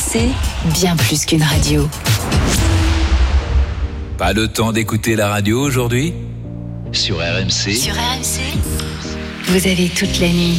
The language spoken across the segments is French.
RMC, bien plus qu'une radio. Pas le temps d'écouter la radio aujourd'hui ? Sur RMC. Sur RMC, vous avez toute la nuit.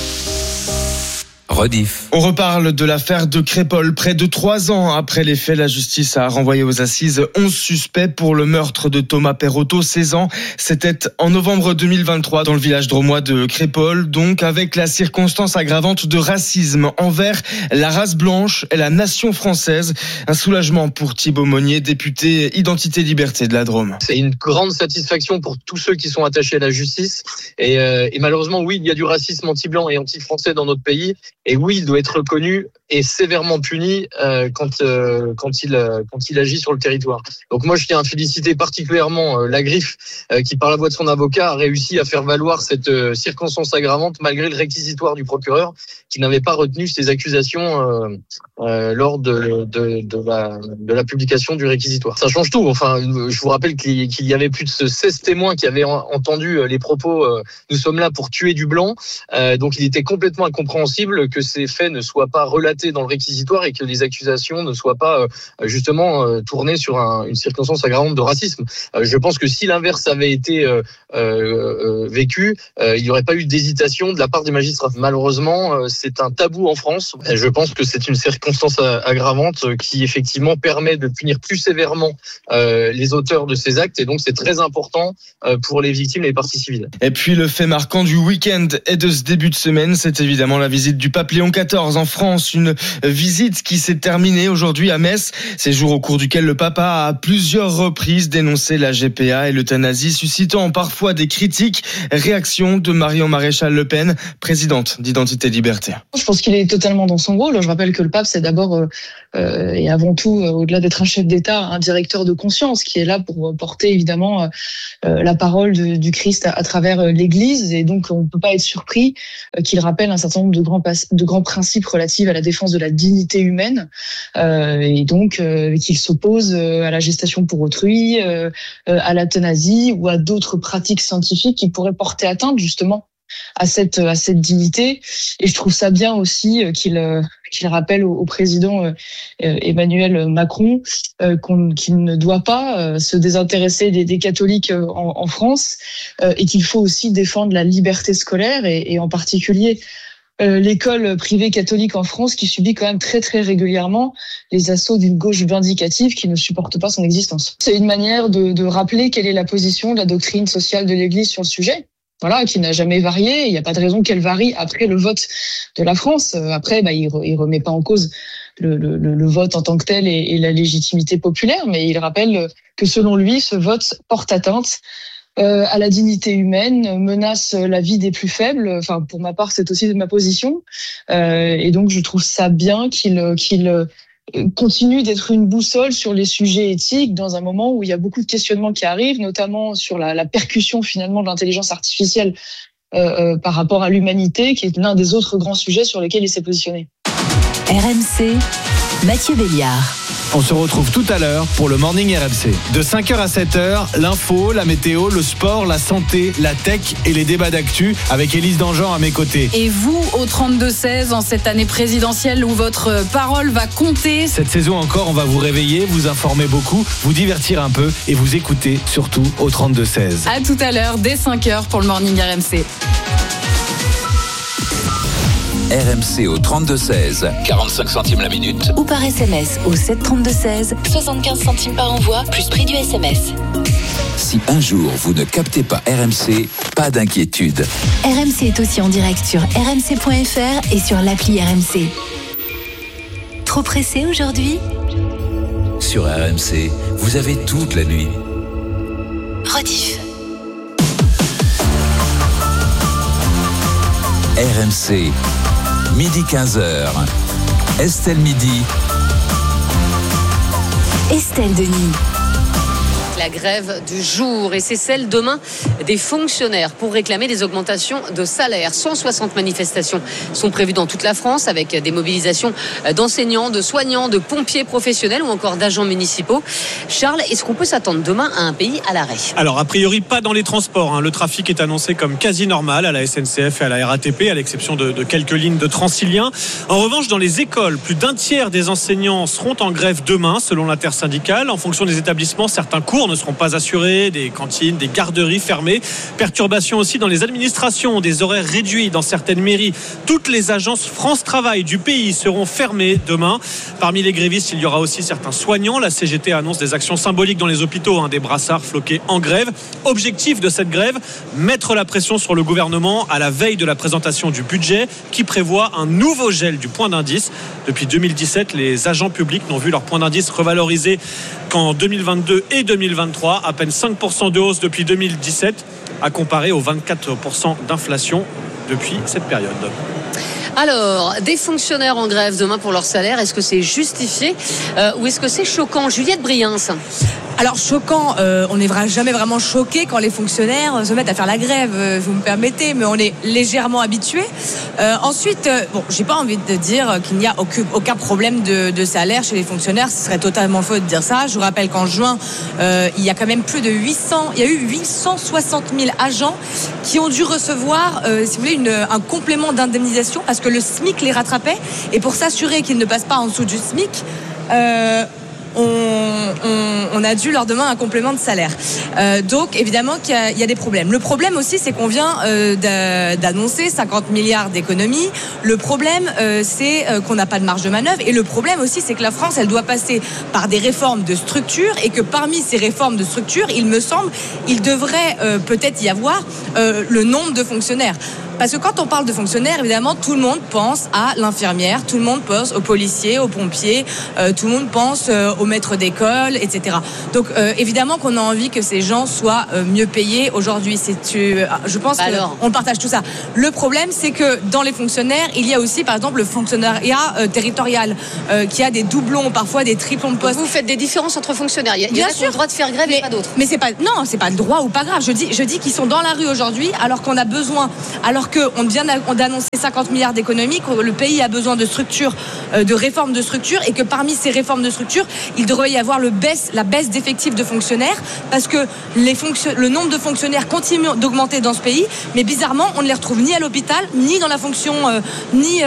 Rediff. On reparle de l'affaire de Crépol. Près de 3 ans après les faits, la justice a renvoyé aux assises 11 suspects pour le meurtre de Thomas Perotto, 16 ans. C'était en novembre 2023 dans le village drômois de Crépol, donc avec la circonstance aggravante de racisme envers la race blanche et la nation française. Un soulagement pour Thibaut Monnier, député Identité Liberté de la Drôme. C'est une grande satisfaction pour tous ceux qui sont attachés à la justice. Et malheureusement, oui, il y a du racisme anti-blanc et anti-français dans notre pays. Et oui, il doit être reconnu et sévèrement puni quand il agit sur le territoire. Donc moi, je tiens à féliciter particulièrement la Griffe qui, par la voix de son avocat, a réussi à faire valoir cette circonstance aggravante malgré le réquisitoire du procureur qui n'avait pas retenu ces accusations lors de la publication du réquisitoire. Ça change tout. Enfin, je vous rappelle qu'il y avait plus de 16 témoins qui avaient entendu les propos « Nous sommes là pour tuer du blanc ». Donc il était complètement incompréhensible que ces faits ne soient pas relatés dans le réquisitoire et que les accusations ne soient pas justement tournées sur une circonstance aggravante de racisme. Je pense que si l'inverse avait été vécu, il n'y aurait pas eu d'hésitation de la part des magistrats. Malheureusement, c'est un tabou en France. Et je pense que c'est une circonstance aggravante qui effectivement permet de punir plus sévèrement les auteurs de ces actes. Et donc c'est très important pour les victimes et les parties civiles. Et puis le fait marquant du week-end et de ce début de semaine, c'est évidemment la visite du pape Léon XIV en France. Une visite qui s'est terminée aujourd'hui à Metz. Séjour au cours duquel le pape a à plusieurs reprises dénoncé la GPA et l'euthanasie, suscitant parfois des critiques. Réaction de Marion Maréchal Le Pen, présidente d'Identité Liberté. Je pense qu'il est totalement dans son rôle. Je rappelle que le pape, c'est d'abord et avant tout, au-delà d'être un chef d'État, un directeur de conscience qui est là pour porter évidemment la parole du Christ à travers l'Église. Et donc, on ne peut pas être surpris qu'il rappelle un certain nombre de grands principes relatifs à la défense de la dignité humaine et donc qu'il s'oppose à la gestation pour autrui, à l'euthanasie ou à d'autres pratiques scientifiques qui pourraient porter atteinte justement à cette dignité. Et je trouve ça bien aussi qu'il rappelle au président Emmanuel Macron qu'il ne doit pas se désintéresser des catholiques en France et qu'il faut aussi défendre la liberté scolaire et en particulier l'école privée catholique en France qui subit quand même très très régulièrement les assauts d'une gauche vindicative qui ne supporte pas son existence. C'est une manière de rappeler quelle est la position de la doctrine sociale de l'Église sur le sujet. Voilà, qui n'a jamais varié. Il n'y a pas de raison qu'elle varie après le vote de la France. Après, il remet pas en cause le vote en tant que tel et la légitimité populaire, mais il rappelle que selon lui, ce vote porte atteinte à la dignité humaine, menace la vie des plus faibles. Enfin, pour ma part, c'est aussi ma position. Et donc, je trouve ça bien qu'il continue d'être une boussole sur les sujets éthiques dans un moment où il y a beaucoup de questionnements qui arrivent, notamment sur la percussion finalement de l'intelligence artificielle par rapport à l'humanité, qui est l'un des autres grands sujets sur lesquels il s'est positionné. RMC, Mathieu Béliard. On se retrouve tout à l'heure pour le Morning RMC. De 5h à 7h, l'info, la météo, le sport, la santé, la tech et les débats d'actu avec Élise Dangean à mes côtés. Et vous, au 32-16, en cette année présidentielle où votre parole va compter. Cette saison encore, on va vous réveiller, vous informer beaucoup, vous divertir un peu et vous écouter surtout au 32-16. À tout à l'heure, dès 5h pour le Morning RMC. RMC au 32-16, 45 centimes la minute. Ou par SMS au 732-16, 75 centimes par envoi, plus prix du SMS. Si un jour vous ne captez pas RMC, pas d'inquiétude. RMC est aussi en direct sur rmc.fr et sur l'appli RMC. Trop pressé aujourd'hui ? Sur RMC, vous avez toute la nuit. Rediff. RMC, midi 15h. Estelle Midi. Estelle Denis. la grève du jour et c'est celle demain des fonctionnaires pour réclamer des augmentations de salaire. 160 manifestations sont prévues dans toute la France avec des mobilisations d'enseignants, de soignants, de pompiers professionnels ou encore d'agents municipaux. Charles, est-ce qu'on peut s'attendre demain à un pays à l'arrêt ? Alors a priori pas dans les transports. Le trafic est annoncé comme quasi normal à la SNCF et à la RATP à l'exception de quelques lignes de Transilien. En revanche, dans les écoles, plus d'un tiers des enseignants seront en grève demain selon l'intersyndicale. En fonction des établissements, certains cours ne seront pas assurés, des cantines, des garderies fermées. Perturbations aussi dans les administrations, des horaires réduits dans certaines mairies. Toutes les agences France Travail du pays seront fermées demain. Parmi les grévistes, il y aura aussi certains soignants. La CGT annonce des actions symboliques dans les hôpitaux, des brassards floqués en grève. Objectif de cette grève, mettre la pression sur le gouvernement à la veille de la présentation du budget qui prévoit un nouveau gel du point d'indice. Depuis 2017, les agents publics n'ont vu leur point d'indice revalorisé qu'en 2022 et 2023, à peine 5% de hausse depuis 2017, à comparer aux 24% d'inflation depuis cette période. Alors, des fonctionnaires en grève demain pour leur salaire, est-ce que c'est justifié ou est-ce que c'est choquant ? Juliette Briens. Alors choquant, on n'est jamais vraiment choqué quand les fonctionnaires se mettent à faire la grève, vous me permettez, mais on est légèrement habitué. Ensuite, j'ai pas envie de dire qu'il n'y a aucun problème de salaire chez les fonctionnaires, ce serait totalement faux de dire ça. Je vous rappelle qu'en juin, il y a quand même plus de 860 000 agents qui ont dû recevoir, si vous voulez, un complément d'indemnisation parce que le SMIC les rattrapait. Et pour s'assurer qu'ils ne passent pas en dessous du SMIC, on a dû leur demander un complément de salaire. Donc évidemment qu'il y a des problèmes. Le problème aussi, c'est qu'on vient d'annoncer 50 milliards d'économies. Le problème, c'est qu'on n'a pas de marge de manœuvre. Et le problème aussi, c'est que la France, elle doit passer par des réformes de structure et que parmi ces réformes de structure, il me semble, il devrait peut-être y avoir le nombre de fonctionnaires. Parce que quand on parle de fonctionnaires, évidemment, tout le monde pense à l'infirmière, tout le monde pense aux policiers, aux pompiers, tout le monde pense aux maîtres d'école, etc. Donc, évidemment qu'on a envie que ces gens soient mieux payés aujourd'hui. Je pense qu'on partage tout ça. Le problème, c'est que dans les fonctionnaires, il y a aussi, par exemple, le fonctionnariat territorial qui a des doublons, parfois des triplons de postes. Vous faites des différences entre fonctionnaires. Il y en a qui ont le droit de faire grève et pas d'autres. Mais c'est pas droit ou pas grave. Je dis qu'ils sont dans la rue aujourd'hui, alors qu'on a besoin, alors qu'on vient d'annoncer 50 milliards d'économies, que le pays a besoin de structures, de réformes de structures, et que parmi ces réformes de structures, il devrait y avoir la baisse d'effectifs de fonctionnaires, parce que le nombre de fonctionnaires continue d'augmenter dans ce pays, mais bizarrement, on ne les retrouve ni à l'hôpital, ni dans la fonction, ni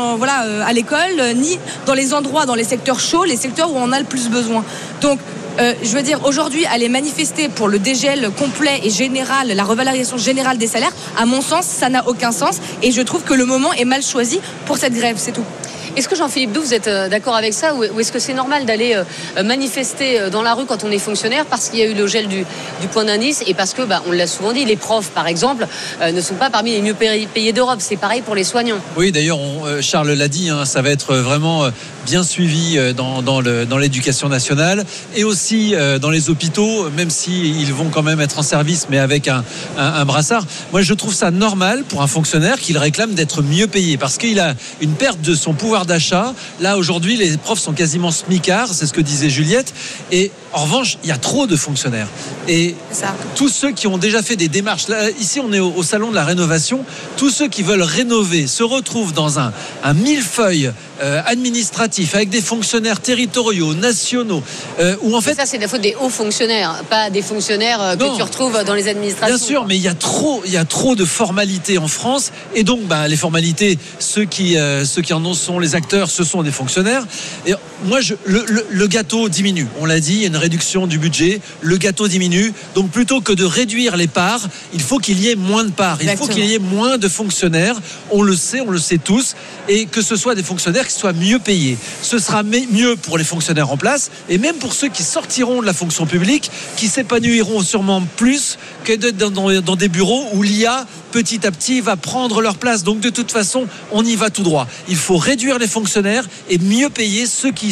à l'école, ni dans les endroits, dans les secteurs chauds, les secteurs où on a le plus besoin. Donc, je veux dire, aujourd'hui, aller manifester pour le dégel complet et général, la revalorisation générale des salaires, à mon sens, ça n'a aucun sens. Et je trouve que le moment est mal choisi pour cette grève, c'est tout. Est-ce que Jean-Philippe Doux, vous êtes d'accord avec ça, ou est-ce que c'est normal d'aller manifester dans la rue quand on est fonctionnaire parce qu'il y a eu le gel du point d'indice et parce que, on l'a souvent dit, les profs, par exemple, ne sont pas parmi les mieux payés d'Europe. C'est pareil pour les soignants. Oui, d'ailleurs, Charles l'a dit, ça va être vraiment bien suivi dans l'éducation nationale et aussi dans les hôpitaux, même s'ils vont quand même être en service, mais avec un brassard. Moi, je trouve ça normal pour un fonctionnaire qu'il réclame d'être mieux payé parce qu'il a une perte de son pouvoir d'achat. Là, aujourd'hui, les profs sont quasiment smicards, c'est ce que disait Juliette. Et en revanche, il y a trop de fonctionnaires. Et tous ceux qui ont déjà fait des démarches, là, ici on est au salon de la rénovation, tous ceux qui veulent rénover se retrouvent dans un millefeuille administratif avec des fonctionnaires territoriaux, nationaux, où en fait... Ça, c'est la faute des hauts fonctionnaires, pas des fonctionnaires que tu retrouves dans les administrations. Bien sûr, mais il y a trop de formalités en France, et donc les formalités, ceux qui en ont sont les acteurs, ce sont des fonctionnaires. Et moi, le gâteau diminue. On l'a dit, il y a une réduction du budget, le gâteau diminue. Donc plutôt que de réduire les parts, il faut qu'il y ait moins de parts. Exactement. Il faut qu'il y ait moins de fonctionnaires. On le sait tous, et que ce soit des fonctionnaires qui soient mieux payés. Ce sera mieux pour les fonctionnaires en place, et même pour ceux qui sortiront de la fonction publique, qui s'épanouiront sûrement plus que d'être dans des bureaux où l'IA petit à petit va prendre leur place. Donc de toute façon, on y va tout droit. Il faut réduire les fonctionnaires et mieux payer ceux qui y sont.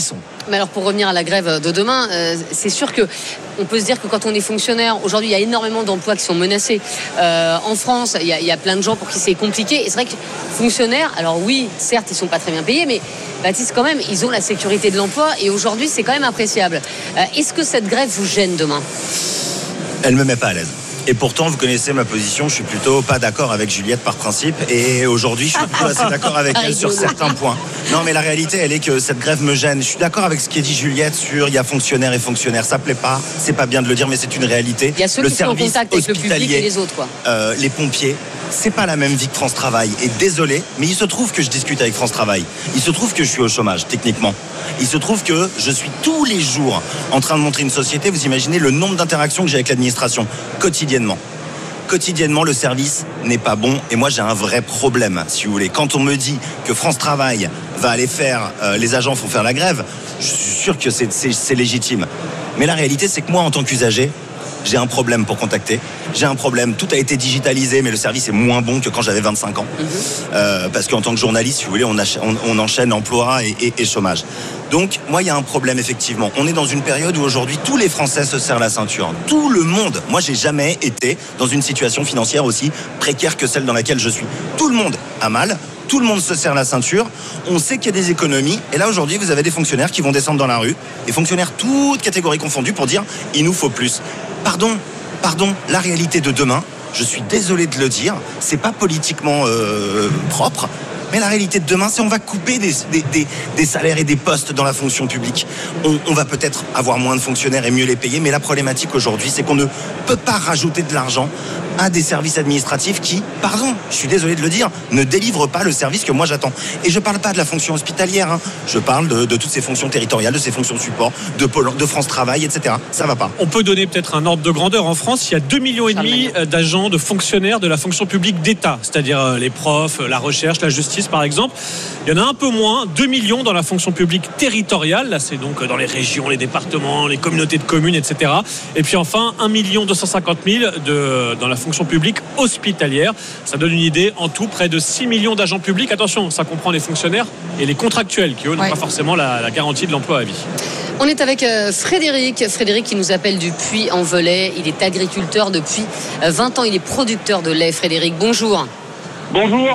Mais alors pour revenir à la grève de demain, c'est sûr que on peut se dire que quand on est fonctionnaire, aujourd'hui il y a énormément d'emplois qui sont menacés. En France, il y a plein de gens pour qui c'est compliqué. Et c'est vrai que fonctionnaires, alors oui, certes ils sont pas très bien payés, mais Baptiste quand même, ils ont la sécurité de l'emploi et aujourd'hui c'est quand même appréciable. Est-ce que cette grève vous gêne demain ? Elle me met pas à l'aise. Et pourtant, vous connaissez ma position, je suis plutôt pas d'accord avec Juliette par principe. Et aujourd'hui, je suis plutôt assez d'accord avec elle sur certains points. Non, mais la réalité, elle est que cette grève me gêne. Je suis d'accord avec ce qu'a dit Juliette sur il y a fonctionnaires et fonctionnaires. Ça plaît pas, c'est pas bien de le dire, mais c'est une réalité. Il y a ceux qui sont en contact avec le public et les autres, quoi. Les pompiers, c'est pas la même vie que France Travail. Et désolé, mais il se trouve que je discute avec France Travail. Il se trouve que je suis au chômage, techniquement. Il se trouve que je suis tous les jours en train de montrer une société. Vous imaginez le nombre d'interactions que j'ai avec l'administration quotidiennement. Quotidiennement, le service n'est pas bon. Et moi, j'ai un vrai problème, si vous voulez. Quand on me dit que France Travail va aller faire, les agents vont faire la grève, je suis sûr que c'est légitime. Mais la réalité, c'est que moi, en tant qu'usager, j'ai un problème pour contacter. J'ai un problème. Tout a été digitalisé, mais le service est moins bon que quand j'avais 25 ans. Parce qu'en tant que journaliste, si vous voulez, on enchaîne emploi et chômage. Donc, moi, il y a un problème, effectivement. On est dans une période où aujourd'hui, tous les Français se serrent la ceinture. Tout le monde. Moi, j'ai jamais été dans une situation financière aussi précaire que celle dans laquelle je suis. Tout le monde a mal. Tout le monde se serre la ceinture. On sait qu'il y a des économies. Et là, aujourd'hui, vous avez des fonctionnaires qui vont descendre dans la rue. Des fonctionnaires toutes catégories confondues pour dire « il nous faut plus ». Pardon, la réalité de demain, je suis désolé de le dire, c'est pas politiquement propre, mais la réalité de demain, c'est on va couper des salaires et des postes dans la fonction publique. On va peut-être avoir moins de fonctionnaires et mieux les payer, mais la problématique aujourd'hui, c'est qu'on ne peut pas rajouter de l'argent à des services administratifs qui, pardon, je suis désolé de le dire, ne délivrent pas le service que moi j'attends. Et je parle pas de la fonction hospitalière, hein. Je parle de toutes ces fonctions territoriales, de ces fonctions de support, de France Travail, etc. Ça va pas. On peut donner peut-être un ordre de grandeur. En France, il y a 2,5 millions d'agents, de fonctionnaires de la fonction publique d'État, c'est-à-dire les profs, la recherche, la justice par exemple. Il y en a un peu moins, 2 millions dans la fonction publique territoriale. Là, c'est donc dans les régions, les départements, les communautés de communes, etc. Et puis enfin, 1 250 000 dans la fonction publique hospitalière. Ça donne une idée, en tout, près de 6 millions d'agents publics. Attention, ça comprend les fonctionnaires et les contractuels qui, eux, n'ont pas forcément la garantie de l'emploi à vie. On est avec Frédéric qui nous appelle du Puy-en-Velay. Il est agriculteur depuis 20 ans. Il est producteur de lait. Frédéric, bonjour. Bonjour.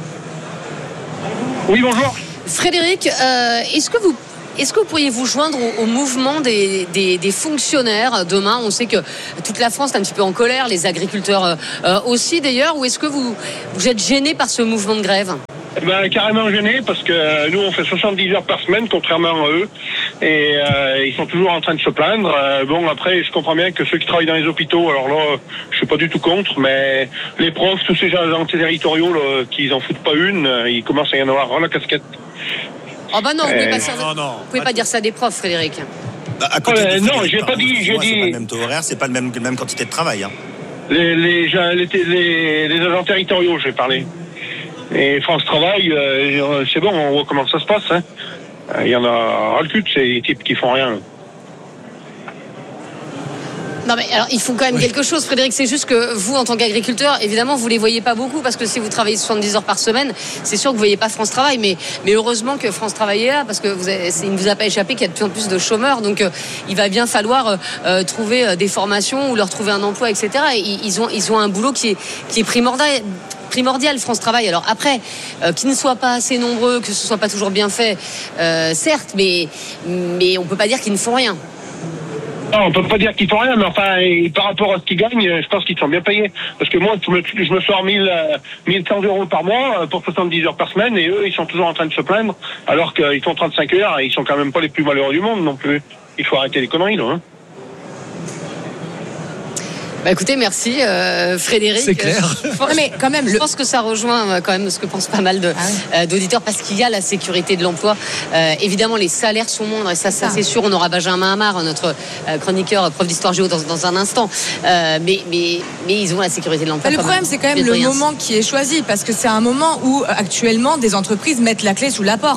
Oui, bonjour. Frédéric, est-ce que vous pourriez vous joindre au mouvement des fonctionnaires demain ? On sait que toute la France est un petit peu en colère, les agriculteurs aussi d'ailleurs. Ou est-ce que vous êtes gêné par ce mouvement de grève ? Carrément gêné parce que nous on fait 70 heures par semaine contrairement à eux et ils sont toujours en train de se plaindre. Bon, après je comprends bien que ceux qui travaillent dans les hôpitaux, alors là je suis pas du tout contre, mais les profs, tous ces agents territoriaux là, qui en foutent pas une, ils commencent à y en avoir ras la casquette. Oh bah non, vous pouvez pas dire ça des profs, Frédéric. Non, j'ai pas dit. C'est pas le même taux horaire, c'est pas la même quantité de travail. Hein. Les agents territoriaux, j'ai parlé. Et France Travail, c'est bon, on voit comment ça se passe. Hein. Il y en a ras le cul de ces types qui font rien. Non mais alors il faut quand même quelque chose, Frédéric. C'est juste que vous, en tant qu'agriculteur, évidemment, vous les voyez pas beaucoup parce que si vous travaillez 70 heures par semaine, c'est sûr que vous voyez pas France Travail. Mais heureusement que France Travail est là parce que il ne vous a pas échappé qu'il y a de plus en plus de chômeurs. Donc il va bien falloir trouver des formations ou leur trouver un emploi, etc. Et ils ont un boulot qui est primordial, France Travail. Alors après, qu'ils ne soient pas assez nombreux, que ce soit pas toujours bien fait, certes, mais on peut pas dire qu'ils ne font rien. Non, on peut pas dire qu'ils font rien, mais enfin, par rapport à ce qu'ils gagnent, je pense qu'ils sont bien payés. Parce que moi, je me sors 1100 euros par mois pour 70 heures par semaine, et eux, ils sont toujours en train de se plaindre, alors qu'ils font 35 heures, et ils sont quand même pas les plus malheureux du monde non plus. Il faut arrêter les conneries, là, hein. Bah écoutez, merci Frédéric. C'est clair. Mais quand même, je pense que ça rejoint quand même ce que pensent pas mal d'auditeurs parce qu'il y a la sécurité de l'emploi. Évidemment, les salaires sont moindres et ça c'est sûr. On aura Benjamin Amar, notre chroniqueur, prof d'histoire géo dans un instant. Mais ils ont la sécurité de l'emploi. Le problème, c'est quand même le moment qui est choisi parce que c'est un moment où actuellement des entreprises mettent la clé sous la porte.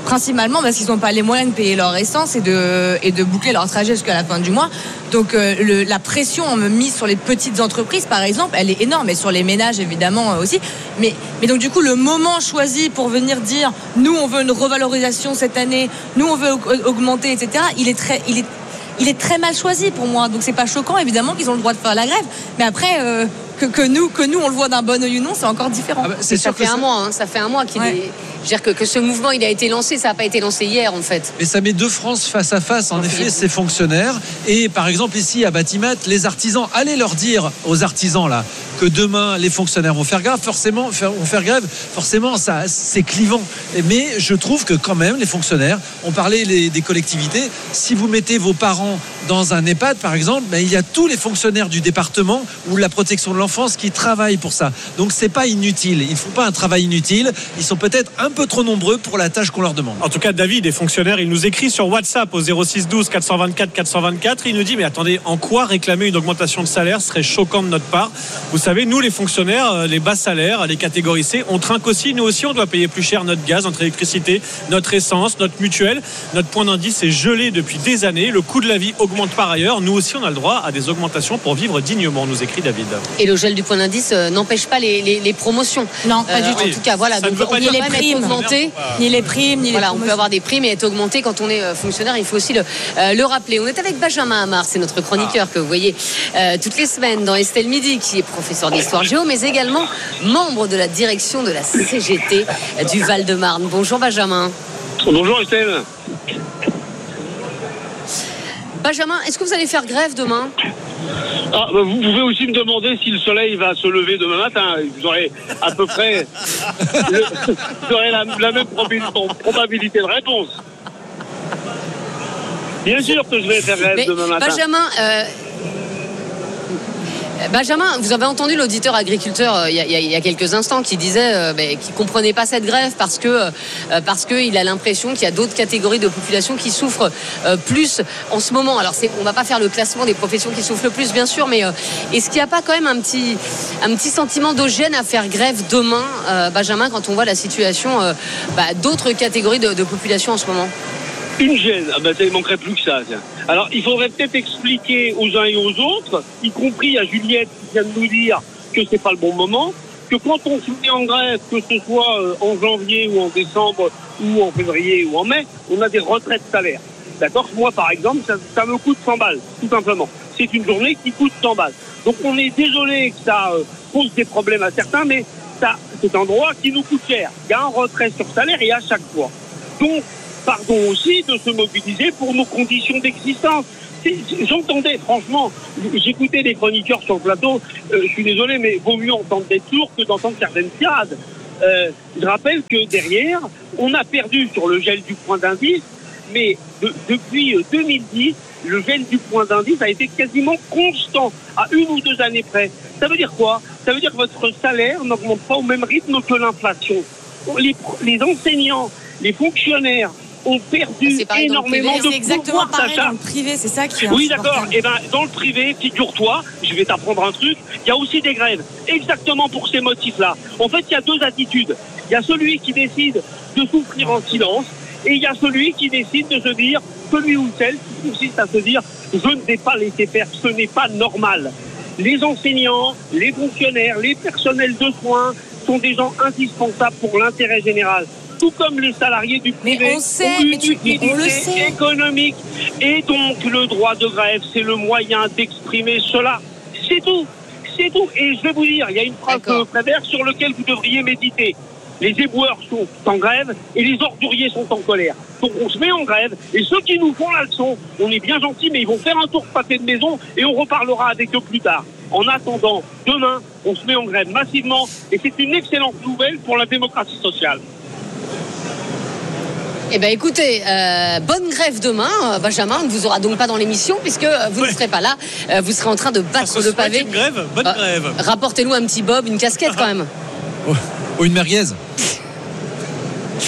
principalement parce qu'ils n'ont pas les moyens de payer leur essence et de boucler leur trajet jusqu'à la fin du mois. Donc la pression mise sur les petites entreprises, par exemple, elle est énorme, et sur les ménages évidemment aussi. Mais donc du coup, le moment choisi pour venir dire nous on veut une revalorisation cette année, nous on veut augmenter, etc. Il est très mal choisi pour moi. Donc c'est pas choquant évidemment qu'ils ont le droit de faire la grève. Mais après que nous on le voit d'un bon œil ou non, c'est encore différent. Ça fait un mois qu'il est. Je veux dire que ce mouvement il a été lancé, ça n'a pas été lancé hier en fait. Mais ça met deux France face à face, en effet, ces fonctionnaires. Et par exemple ici à Batimat, les artisans, allez leur dire aux artisans là que demain les fonctionnaires vont faire grève, forcément ça c'est clivant. Mais je trouve que quand même les fonctionnaires, on parlait des collectivités, si vous mettez vos parents dans un EHPAD par exemple, il y a tous les fonctionnaires du département ou de la protection de l'enfance qui travaillent pour ça. Donc c'est pas inutile, ils font pas un travail inutile, ils sont peut-être un peu trop nombreux pour la tâche qu'on leur demande. En tout cas, David est fonctionnaire, il nous écrit sur WhatsApp au 06 12 424 424, il nous dit mais attendez, en quoi réclamer une augmentation de salaire serait choquant de notre part? Vous savez, nous les fonctionnaires, les bas salaires, les catégories C, on trinque aussi, nous aussi on doit payer plus cher notre gaz, notre électricité, notre essence, notre mutuelle, notre point d'indice est gelé depuis des années, le coût de la vie augmente par ailleurs, nous aussi on a le droit à des augmentations pour vivre dignement, nous écrit David. Et le gel du point d'indice n'empêche pas les promotions. Non, pas du tout. En tout cas, voilà, donc on peut même être augmenté. Ni les primes, ni les on peut avoir des primes et être augmenté quand on est fonctionnaire, il faut aussi le rappeler. On est avec Benjamin Amar, c'est notre chroniqueur que vous voyez toutes les semaines dans Estelle Midi, qui est professeur d'histoire géo, mais également membre de la direction de la CGT du Val-de-Marne. Bonjour Benjamin. Bonjour Estelle. Benjamin, est-ce que vous allez faire grève demain ? Vous pouvez aussi me demander si le soleil va se lever demain matin. Vous aurez à peu près la même probabilité de réponse. Bien sûr que je vais faire grève demain matin. Benjamin, vous avez entendu l'auditeur agriculteur il y a quelques instants qui disait qu'il comprenait pas cette grève parce que il a l'impression qu'il y a d'autres catégories de population qui souffrent plus en ce moment. Alors on va pas faire le classement des professions qui souffrent le plus bien sûr, mais est-ce qu'il n'y a pas quand même un petit sentiment de gêne à faire grève demain, Benjamin, quand on voit la situation d'autres catégories de population en ce moment? Une gêne, il manquerait plus que ça. Tiens. Alors, il faudrait peut-être expliquer aux uns et aux autres, y compris à Juliette qui vient de nous dire que c'est pas le bon moment, que quand on se met en grève, que ce soit en janvier ou en décembre ou en février ou en mai, on a des retraites salaires. D'accord ? Moi, par exemple, ça me coûte 100 balles, tout simplement. C'est une journée qui coûte 100 balles. Donc, on est désolé que ça pose des problèmes à certains, mais ça, c'est un droit qui nous coûte cher. Il y a un retrait sur salaire et à chaque fois. Donc, pardon aussi de se mobiliser pour nos conditions d'existence. J'entendais, franchement, j'écoutais les chroniqueurs sur le plateau, je suis désolé, mais vaut mieux entendre des sourds que d'entendre certaines tirades. Je rappelle que derrière, on a perdu sur le gel du point d'indice, mais depuis 2010, le gel du point d'indice a été quasiment constant, à 1 ou 2 années près. Ça veut dire quoi ? Ça veut dire que votre salaire n'augmente pas au même rythme que l'inflation. Les enseignants, les fonctionnaires ont perdu énormément de pouvoir d'achat. Dans le privé, c'est ça qui est Oui, d'accord. Et dans le privé, figure-toi, je vais t'apprendre un truc, il y a aussi des grèves, exactement pour ces motifs-là. En fait, il y a 2 attitudes. Il y a celui qui décide de souffrir en silence, et il y a celui qui décide de se dire, celui ou celle qui consiste à se dire, je ne vais pas laisser faire, ce n'est pas normal. Les enseignants, les fonctionnaires, les personnels de soins sont des gens indispensables pour l'intérêt général. Tout comme les salariés du privé ont une utilité économique. Et donc, le droit de grève, c'est le moyen d'exprimer cela. C'est tout. C'est tout. Et je vais vous dire, il y a une phrase de Prévert sur laquelle vous devriez méditer. Les éboueurs sont en grève et les orduriers sont en colère. Donc, on se met en grève et ceux qui nous font la leçon, on est bien gentils, mais ils vont faire un tour de pâté de maison et on reparlera avec eux plus tard. En attendant, demain, on se met en grève massivement et c'est une excellente nouvelle pour la démocratie sociale. Eh bien écoutez, bonne grève demain, Benjamin. On ne vous aura donc pas dans l'émission puisque vous ne serez pas là. Vous serez en train de battre le pavé. Une grève, bonne grève. Rapportez-nous un petit bob, une casquette quand même. Ou une merguez.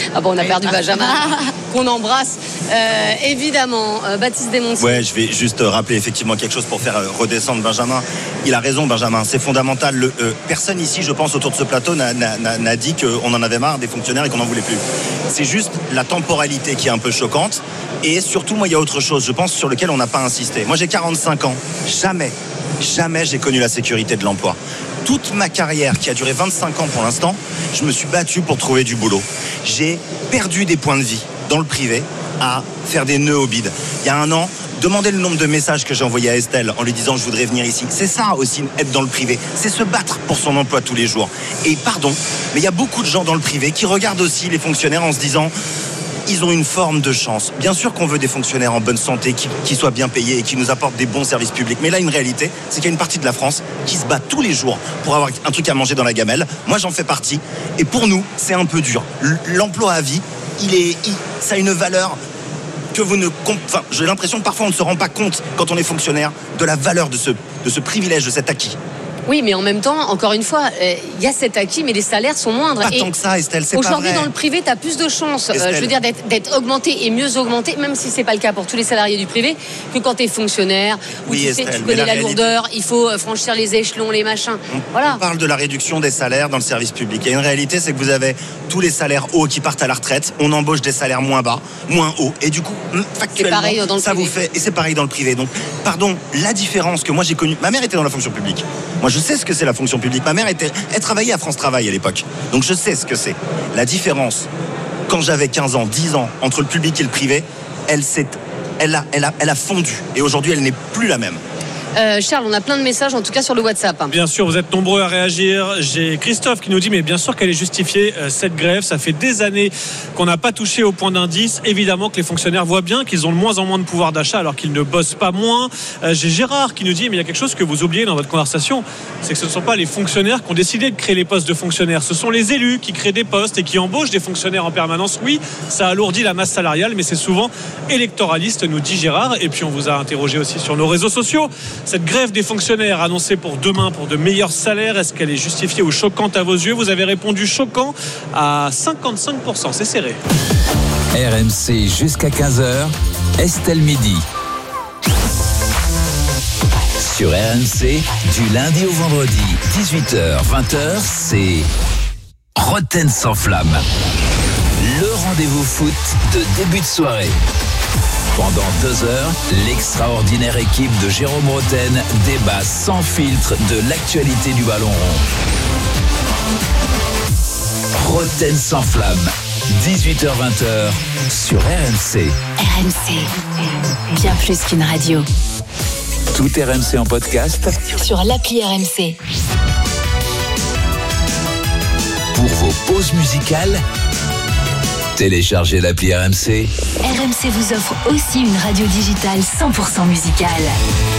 Ah bon, on a perdu Benjamin, qu'on embrasse évidemment. Baptiste Desmontiers. Ouais, je vais juste rappeler effectivement quelque chose pour faire redescendre Benjamin. Il a raison, Benjamin, c'est fondamental. Personne ici, je pense, autour de ce plateau n'a dit qu'on en avait marre des fonctionnaires et qu'on n'en voulait plus. C'est juste la temporalité qui est un peu choquante. Et surtout, moi, il y a autre chose, je pense, sur lequel on n'a pas insisté. Moi, j'ai 45 ans. Jamais j'ai connu la sécurité de l'emploi. Toute ma carrière, qui a duré 25 ans pour l'instant, je me suis battu pour trouver du boulot. J'ai perdu des points de vie dans le privé à faire des nœuds au bide. Il y a un an, demandez le nombre de messages que j'ai envoyés à Estelle en lui disant je voudrais venir ici. C'est ça aussi, être dans le privé. C'est se battre pour son emploi tous les jours. Et pardon, mais il y a beaucoup de gens dans le privé qui regardent aussi les fonctionnaires en se disant ils ont une forme de chance. Bien sûr qu'on veut des fonctionnaires en bonne santé, qui soient bien payés et qui nous apportent des bons services publics. Mais là, une réalité, c'est qu'il y a une partie de la France qui se bat tous les jours pour avoir un truc à manger dans la gamelle. Moi, j'en fais partie. Et pour nous, c'est un peu dur. L'emploi à vie, ça a une valeur que j'ai l'impression que parfois on ne se rend pas compte quand on est fonctionnaire de la valeur de ce privilège, de cet acquis. Oui, mais en même temps, encore une fois, il y a cet acquis, mais les salaires sont moindres. Pas tant que ça, Estelle, c'est pas vrai. Aujourd'hui, dans le privé, tu as plus de chances, je veux dire, d'être augmenté et mieux augmenté, même si c'est pas le cas pour tous les salariés du privé, que quand tu es fonctionnaire, où tu connais la lourdeur, il faut franchir les échelons, les machins. On parle de la réduction des salaires dans le service public. Et une réalité, c'est que vous avez tous les salaires hauts qui partent à la retraite, on embauche des salaires moins bas, moins hauts, et du coup, factuellement, c'est pareil dans le ça privé. vous fait, et c'est pareil dans le privé. Donc, pardon, la différence que moi j'ai connue, ma mère était dans la fonction publique. Moi, je sais ce que c'est la fonction publique. Ma mère elle travaillait à France Travail à l'époque. Donc, je sais ce que c'est. La différence, quand j'avais 15 ans, 10 ans, entre le public et le privé, elle a fondu. Et aujourd'hui, elle n'est plus la même. Charles, on a plein de messages, en tout cas sur le WhatsApp. Bien sûr, vous êtes nombreux à réagir. J'ai Christophe qui nous dit, mais bien sûr qu'elle est justifiée, cette grève. Ça fait des années qu'on n'a pas touché au point d'indice. Évidemment que les fonctionnaires voient bien qu'ils ont de moins en moins de pouvoir d'achat alors qu'ils ne bossent pas moins. J'ai Gérard qui nous dit, mais il y a quelque chose que vous oubliez dans votre conversation, c'est que ce ne sont pas les fonctionnaires qui ont décidé de créer les postes de fonctionnaires. Ce sont les élus qui créent des postes et qui embauchent des fonctionnaires en permanence. Oui, ça alourdit la masse salariale, mais c'est souvent électoraliste, nous dit Gérard. Et puis on vous a interrogé aussi sur nos réseaux sociaux. Cette grève des fonctionnaires annoncée pour demain pour de meilleurs salaires, est-ce qu'elle est justifiée ou choquante à vos yeux? Vous avez répondu choquant à 55%, c'est serré. RMC jusqu'à 15h, Estelle Midi. Sur RMC, du lundi au vendredi, 18h-20h, c'est Roten sans flamme. Le rendez-vous foot de début de soirée. Pendant 2 heures, l'extraordinaire équipe de Jérôme Roten débat sans filtre de l'actualité du ballon rond. Roten sans flamme, 18h-20h sur RMC. RMC, bien plus qu'une radio. Tout RMC en podcast Sur l'appli RMC. Pour vos pauses musicales, téléchargez l'appli RMC. RMC vous offre aussi une radio digitale 100% musicale.